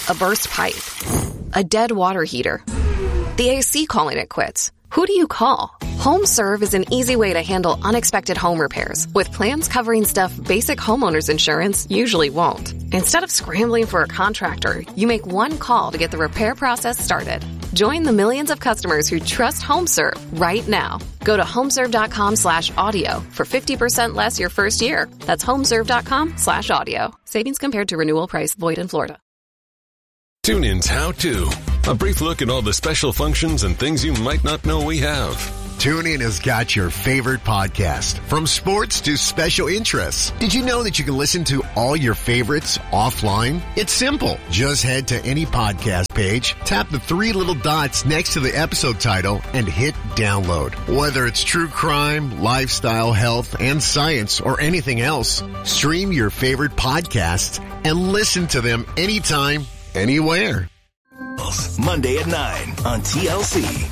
A burst pipe. A dead water heater. The AC calling it quits. Who do you call? HomeServe is an easy way to handle unexpected home repairs with plans covering stuff basic homeowners insurance usually won't. Instead of scrambling for a contractor, you make one call to get the repair process started. Join the millions of customers who trust HomeServe right now. Go to homeserve.com/audio for 50% less your first year. That's homeserve.com/audio. Savings compared to renewal price void in Florida. TuneIn's How To. A brief look at all the special functions and things you might not know we have. TuneIn has got your favorite podcast, from sports to special interests. Did you know that you can listen to all your favorites offline? It's simple. Just head to any podcast page, tap the three little dots next to the episode title, and hit download. Whether it's true crime, lifestyle, health, and science, or anything else, stream your favorite podcasts and listen to them anytime, anywhere. Monday at 9 on TLC.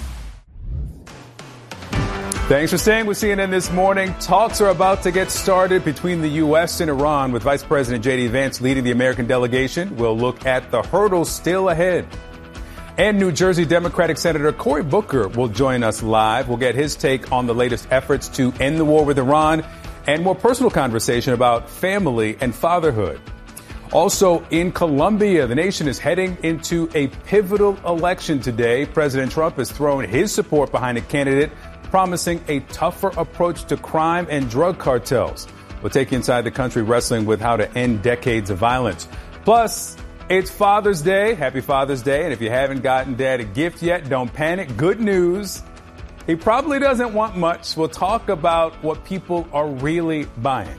Thanks for staying with CNN this morning. Talks are about to get started between the U.S. and Iran, with Vice President J.D. Vance leading the American delegation. We'll look at the hurdles still ahead. And New Jersey Democratic Senator Cory Booker will join us live. We'll get his take on the latest efforts to end the war with Iran and more personal conversation about family and fatherhood. Also, in Colombia, the nation is heading into a pivotal election today. President Trump has thrown his support behind a candidate promising a tougher approach to crime and drug cartels. We'll take you inside the country wrestling with how to end decades of violence. Plus, it's Father's Day. Happy Father's Day. And if you haven't gotten Dad a gift yet, don't panic. Good news. He probably doesn't want much. We'll talk about what people are really buying.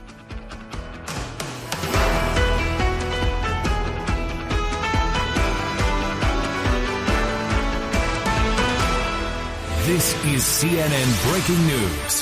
This is CNN Breaking News.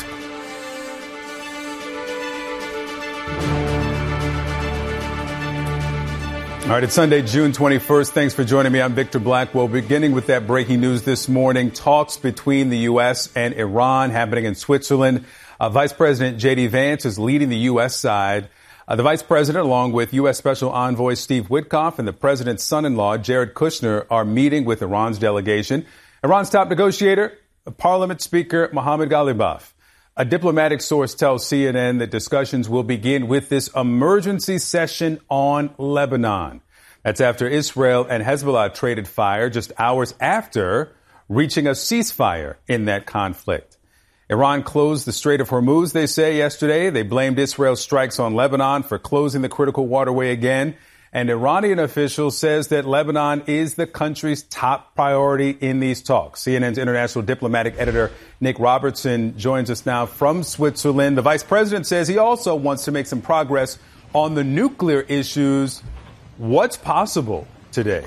All right, it's Sunday, June 21st. Thanks for joining me. I'm Victor Blackwell. Beginning with that breaking news this morning, talks between the U.S. and Iran happening in Switzerland. Vice President J.D. Vance is leading the U.S. side. The vice president, along with U.S. Special Envoy Steve Witkoff and the president's son-in-law, Jared Kushner, are meeting with Iran's delegation. Iran's top negotiator, Parliament Speaker Mohammad Ghalibaf. A diplomatic source tells CNN that discussions will begin with this emergency session on Lebanon. That's after Israel and Hezbollah traded fire just hours after reaching a ceasefire in that conflict. Iran closed the Strait of Hormuz, they say, yesterday. They blamed Israel's strikes on Lebanon for closing the critical waterway again. And Iranian officials says that Lebanon is the country's top priority in these talks. CNN's international diplomatic editor, Nick Robertson, joins us now from Switzerland. The vice president says he also wants to make some progress on the nuclear issues. What's possible today?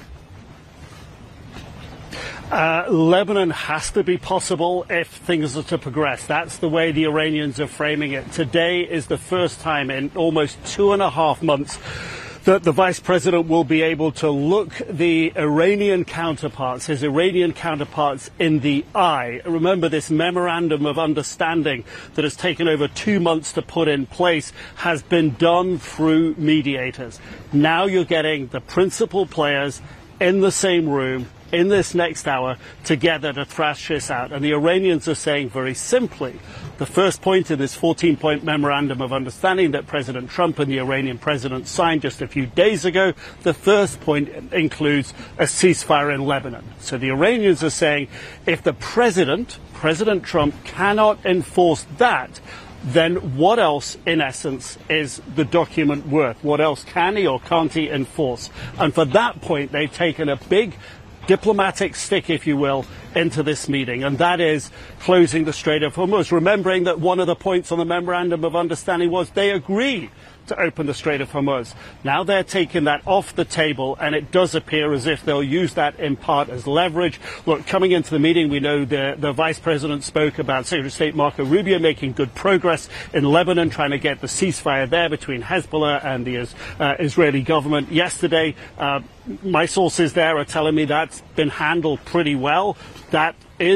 Lebanon has to be possible if things are to progress. That's the way the Iranians are framing it. Today is the first time in almost 2.5 months that the vice president will be able to look the Iranian counterparts, his Iranian counterparts, in the eye. Remember, this memorandum of understanding that has taken over 2 months to put in place has been done through mediators. Now you're getting the principal players in the same room in this next hour together to thrash this out. And the Iranians are saying very simply, the first point in this 14-point memorandum of understanding that President Trump and the Iranian president signed just a few days ago, the first point includes a ceasefire in Lebanon. So the Iranians are saying if the President Trump, cannot enforce that, then what else, in essence, is the document worth? What else can he or can't he enforce? And for that point, they've taken a big diplomatic stick, if you will, into this meeting, and that is closing the Strait of Hormuz. Remembering that one of the points on the Memorandum of Understanding was they agreed to open the Strait of Hormuz. Now they're taking that off the table, and it does appear as if they'll use that in part as leverage. Look, coming into the meeting, we know the vice president spoke about Secretary of State Marco Rubio making good progress in Lebanon, trying to get the ceasefire there between Hezbollah and the Israeli government. Yesterday, my sources there are telling me that's been handled pretty well. That is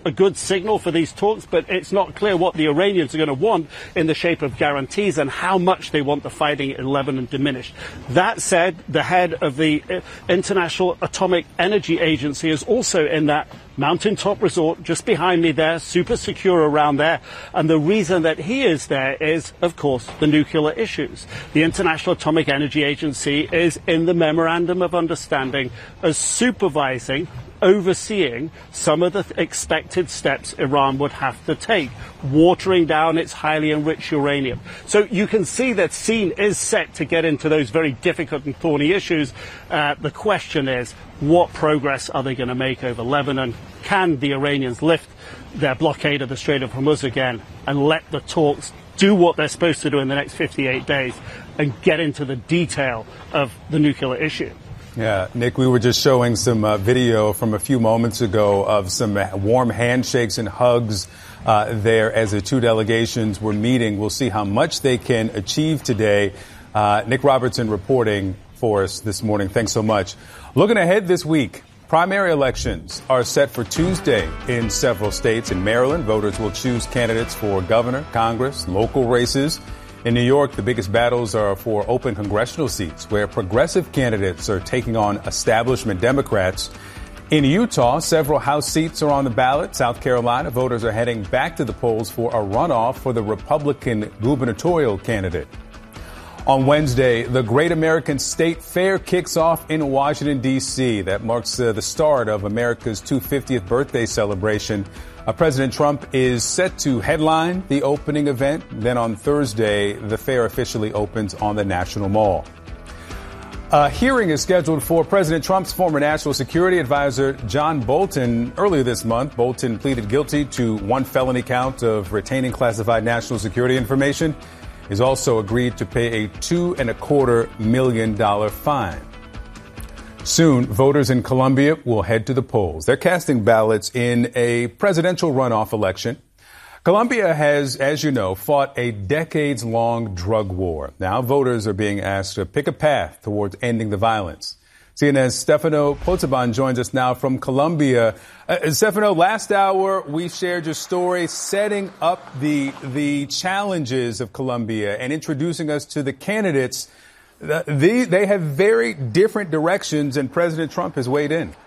a good signal for these talks, but it's not clear what the Iranians are going to want in the shape of guarantees and how much they want the fighting in Lebanon diminished. That said, the head of the International Atomic Energy Agency is also in that mountaintop resort just behind me there, super secure around there. And the reason that he is there is, of course, the nuclear issues. The International Atomic Energy Agency is in the Memorandum of Understanding as supervising, overseeing some of the expected steps Iran would have to take, watering down its highly enriched uranium. So you can see that scene is set to get into those very difficult and thorny issues. The question is, what progress are they going to make over Lebanon? Can the Iranians lift their blockade of the Strait of Hormuz again and let the talks do what they're supposed to do in the next 58 days and get into the detail of the nuclear issue? Yeah, Nick, we were just showing some video from a few moments ago of some warm handshakes and hugs there as the two delegations were meeting. We'll see how much they can achieve today. Nick Robertson reporting for us this morning. Thanks so much. Looking ahead this week, primary elections are set for Tuesday in several states. In Maryland, voters will choose candidates for governor, Congress, local races. In New York, the biggest battles are for open congressional seats, where progressive candidates are taking on establishment Democrats. In Utah, several House seats are on the ballot. South Carolina, voters are heading back to the polls for a runoff for the Republican gubernatorial candidate. On Wednesday, the Great American State Fair kicks off in Washington, D.C. That marks the start of America's 250th birthday celebration. President Trump is set to headline the opening event. Then on Thursday, the fair officially opens on the National Mall. A hearing is scheduled for President Trump's former national security advisor, John Bolton. Earlier this month, Bolton pleaded guilty to one felony count of retaining classified national security information. He's also agreed to pay a $2.25 million fine. Soon, voters in Colombia will head to the polls. They're casting ballots in a presidential runoff election. Colombia has, as you know, fought a decades-long drug war. Now voters are being asked to pick a path towards ending the violence. CNN's Stefano Pozzebon joins us now from Colombia. Stefano, last hour we shared your story setting up the challenges of Colombia and introducing us to the candidates. They have very different directions, and President Trump has weighed in.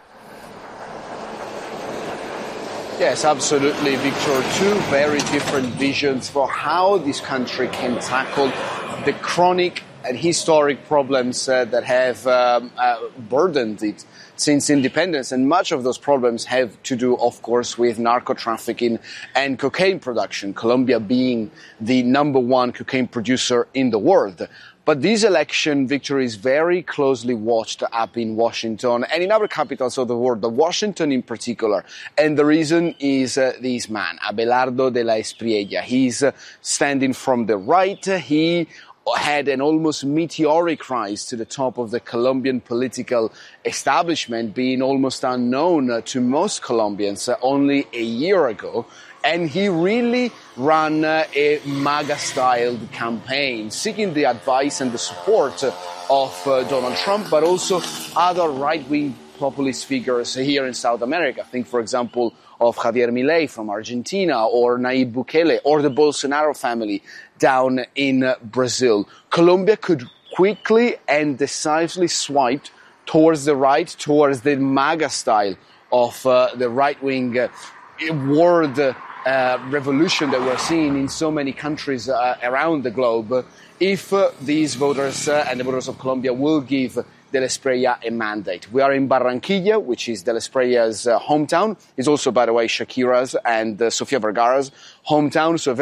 Yes, absolutely, Victor. Two very different visions for how this country can tackle the chronic and historic problems that have burdened it since independence. And much of those problems have to do, of course, with narco-trafficking and cocaine production, Colombia being the number one cocaine producer in the world. But this election, Victor, is very closely watched up in Washington and in other capitals of the world, but Washington in particular. And the reason is this man, Abelardo de la Espriella. He's standing from the right. He had an almost meteoric rise to the top of the Colombian political establishment, being almost unknown to most Colombians only a year ago. And he really ran a MAGA-styled campaign, seeking the advice and the support of Donald Trump, but also other right-wing populist figures here in South America. Think, for example, of Javier Milei from Argentina, or Nayib Bukele, or the Bolsonaro family down in Brazil. Colombia could quickly and decisively swipe towards the right, towards the MAGA style of the right-wing world revolution that we're seeing in so many countries around the globe, if these voters and the voters of Colombia will give de la Espriella a mandate. We are in Barranquilla, which is de la Esprilla's hometown. It's also, by the way, Shakira's and Sofia Vergara's hometown. So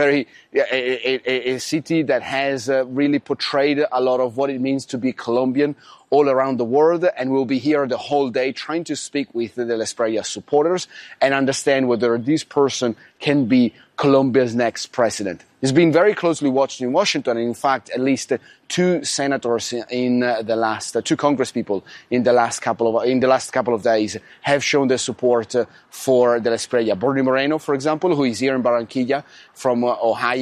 a city that has really portrayed a lot of what it means to be Colombian all around the world, and we'll be here the whole day trying to speak with the de la Espriella supporters and understand whether this person can be Colombia's next president. It's been very closely watched in Washington, and in fact, at least two senators in the last, two congresspeople in the last couple of days have shown their support for de la Espriella. Bernie Moreno, for example, who is here in Barranquilla from Ohio,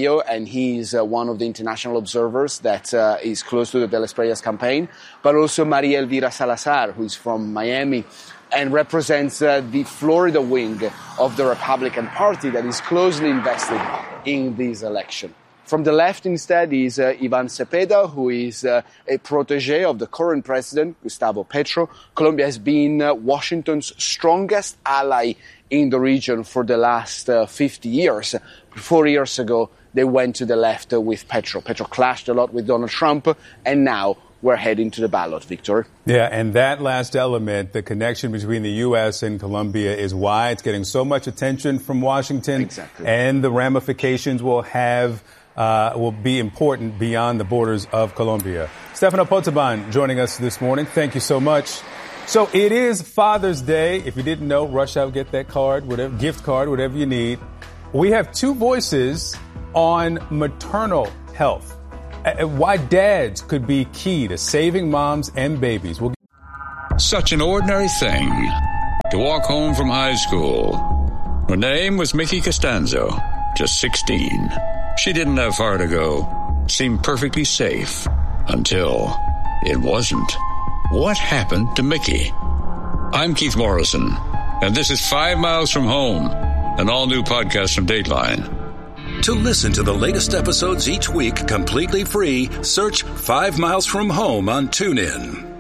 Ohio, and he's one of the international observers that is close to the De Las Prayas campaign, but also Maria Elvira Salazar, who's from Miami and represents the Florida wing of the Republican Party that is closely invested in this election. From the left, instead, is Ivan Cepeda, who is a protege of the current president, Gustavo Petro. Colombia has been Washington's strongest ally in the region for the last 50 years. 4 years ago, they went to the left with Petro. Petro clashed a lot with Donald Trump, and now we're heading to the ballot, Victor. Yeah, and that last element, the connection between the U.S. and Colombia, is why it's getting so much attention from Washington. Exactly. And the ramifications will be important beyond the borders of Colombia. Stefano Potabon joining us this morning. Thank you so much. So it is Father's Day. If you didn't know, rush out, get that card, whatever, gift card, whatever you need. We have two voices on maternal health. Why dads could be key to saving moms and babies. Such an ordinary thing to walk home from high school. Her name was Mickey Costanzo, just 16. She didn't have far to go. Seemed perfectly safe until it wasn't. What happened to Mickey? I'm Keith Morrison, and this is 5 Miles from Home, an all-new podcast from Dateline. To listen to the latest episodes each week completely free, search 5 Miles from Home on TuneIn.